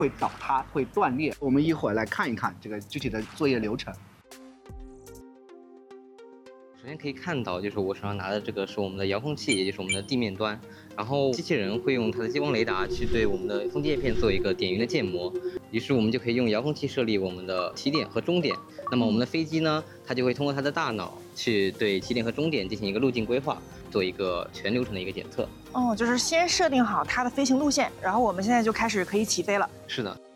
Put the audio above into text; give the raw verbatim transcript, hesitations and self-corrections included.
会倒塌、会断裂。我们一会儿来看一看这个具体的作业流程。 首先可以看到，就是我手上拿的这个是我们的遥控器，也就是我们的地面端。然后机器人会用它的激光雷达去对我们的风机叶片做一个点云的建模，于是我们就可以用遥控器设立我们的起点和终点。那么我们的飞机呢，它就会通过它的大脑去对起点和终点进行一个路径规划，做一个全流程的一个检测。 哦，就是先设定好它的飞行路线，然后我们现在就开始可以起飞了。 是的。